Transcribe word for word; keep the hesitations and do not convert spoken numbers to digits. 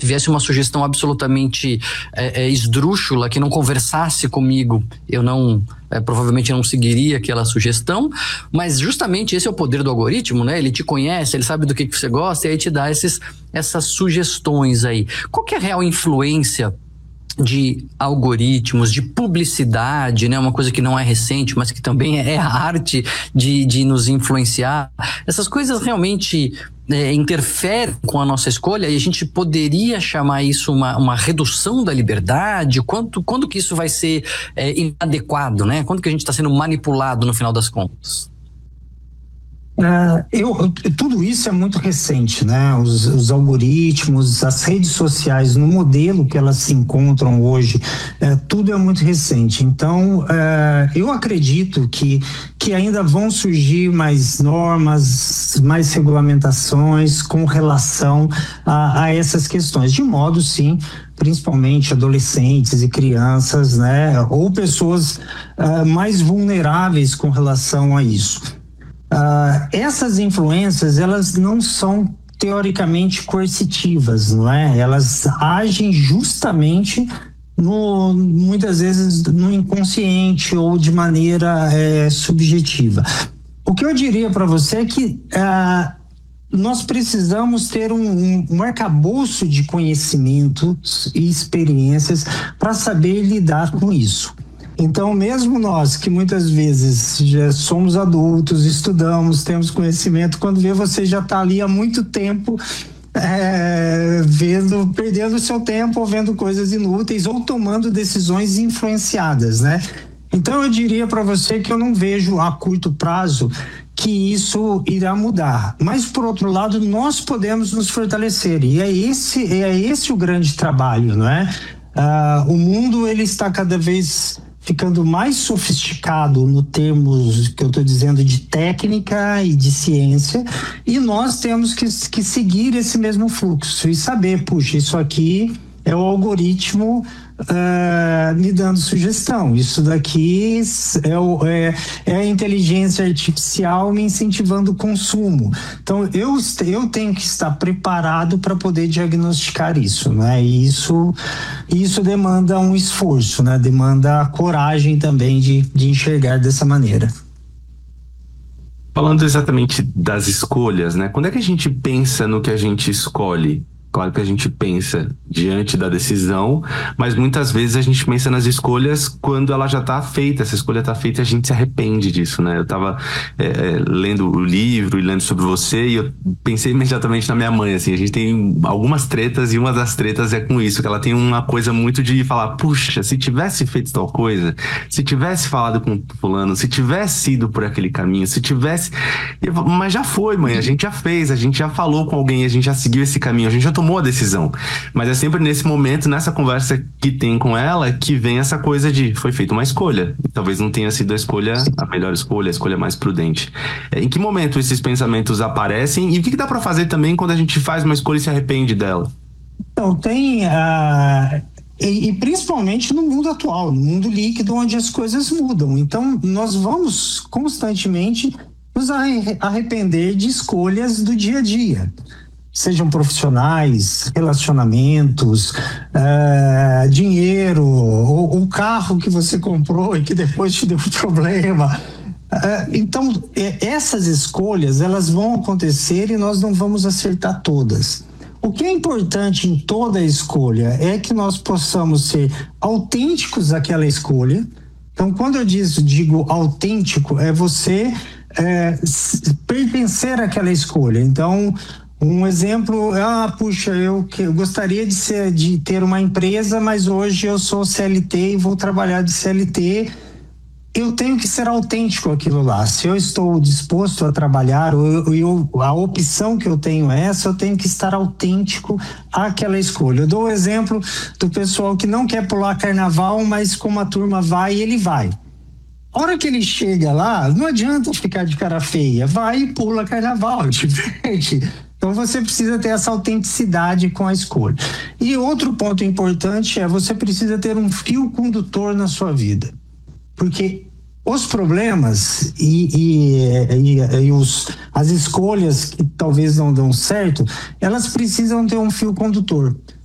viesse uma sugestão absolutamente é, é, esdrúxula, que não conversasse comigo, eu não... É, provavelmente não seguiria aquela sugestão, mas justamente esse é o poder do algoritmo, né? Ele te conhece, ele sabe do que, que você gosta e aí te dá esses, essas sugestões aí. Qual que é a real influência de algoritmos, de publicidade, né? Uma coisa que não é recente, mas que também é a arte de, de nos influenciar. Essas coisas realmente é, interferem com a nossa escolha e a gente poderia chamar isso uma, uma redução da liberdade? Quanto, quando que isso vai ser é, inadequado, né? Quando que a gente está sendo manipulado no final das contas? Uh, eu, tudo isso é muito recente, né? Os, os algoritmos, as redes sociais, no modelo que elas se encontram hoje, uh, tudo é muito recente. Então, uh, eu acredito que, que ainda vão surgir mais normas, mais regulamentações com relação a, a essas questões, de modo, sim, principalmente adolescentes e crianças, né? Ou pessoas uh, mais vulneráveis com relação a isso. Uh, essas influências, elas não são teoricamente coercitivas, não é? Elas agem justamente no, muitas vezes no inconsciente ou de maneira é, subjetiva. O que eu diria para você é que uh, nós precisamos ter um, um, um arcabouço de conhecimentos e experiências para saber lidar com isso. Então, mesmo nós que muitas vezes já somos adultos, estudamos, temos conhecimento, quando vê você já está ali há muito tempo é, vendo, perdendo o seu tempo, ou vendo coisas inúteis, ou tomando decisões influenciadas, né? Então, eu diria para você que eu não vejo a curto prazo que isso irá mudar. Mas, por outro lado, nós podemos nos fortalecer. E é esse, é esse o grande trabalho, não é? Ah, o mundo, ele está cada vez ficando mais sofisticado no termos que eu estou dizendo de técnica e de ciência, e nós temos que, que seguir esse mesmo fluxo e saber, puxa, isso aqui é o algoritmo uh, me dando sugestão, isso daqui é, o, é, é a inteligência artificial me incentivando o consumo. Então eu, eu tenho que estar preparado para poder diagnosticar isso, né? E isso, isso demanda um esforço, né? Demanda coragem também de, de enxergar dessa maneira. Falando exatamente das escolhas, né? Quando é que a gente pensa no que a gente escolhe? Claro que a gente pensa diante da decisão, mas muitas vezes a gente pensa nas escolhas quando ela já está feita, essa escolha está feita e a gente se arrepende disso, né? Eu estava é, lendo o livro e lendo sobre você e eu pensei imediatamente na minha mãe, assim, a gente tem algumas tretas e uma das tretas é com isso, que ela tem uma coisa muito de falar, puxa, se tivesse feito tal coisa, se tivesse falado com fulano, se tivesse ido por aquele caminho, se tivesse... Mas já foi, mãe, a gente já fez, a gente já falou com alguém, a gente já seguiu esse caminho, a gente já tomou a decisão, mas é sempre nesse momento, nessa conversa que tem com ela, que vem essa coisa de, foi feita uma escolha, talvez não tenha sido a escolha, a melhor escolha, a escolha mais prudente. Em que momento esses pensamentos aparecem e o que, que dá para fazer também quando a gente faz uma escolha e se arrepende dela? Então, tem uh, e, e principalmente no mundo atual, no mundo líquido, onde as coisas mudam, então nós vamos constantemente nos arrepender de escolhas do dia a dia, sejam profissionais, relacionamentos, uh, dinheiro, ou o carro que você comprou e que depois te deu problema. Uh, então, essas escolhas, elas vão acontecer e nós não vamos acertar todas. O que é importante em toda escolha é que nós possamos ser autênticos àquela escolha. Então, quando eu diz, digo autêntico, é você é, pertencer àquela escolha. Então, um exemplo, ah, puxa, eu, eu gostaria de, ser, de ter uma empresa, mas hoje eu sou C L T e vou trabalhar de C L T. Eu tenho que ser autêntico aquilo lá. Se eu estou disposto a trabalhar, ou eu, a opção que eu tenho é essa, eu tenho que estar autêntico àquela escolha. Eu dou o exemplo do pessoal que não quer pular carnaval, mas como a turma vai, ele vai. A hora que ele chega lá, não adianta ficar de cara feia, vai e pula carnaval, diferente. Então você precisa ter essa autenticidade com a escolha. E outro ponto importante é você precisa ter um fio condutor na sua vida. Porque os problemas e, e, e, e os, as escolhas que talvez não dão certo, elas precisam ter um fio condutor.